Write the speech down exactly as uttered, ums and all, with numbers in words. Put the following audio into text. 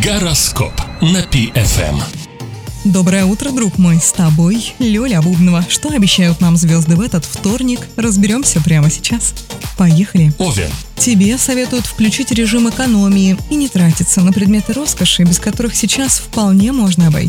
Гороскоп на Пи эф эм. Доброе утро, друг мой, с тобой Лёля Бубнова. Что обещают нам звезды в этот вторник? Разберемся прямо сейчас. Поехали. Овен. Тебе советуют включить режим экономии и не тратиться на предметы роскоши, без которых сейчас вполне можно обойтись.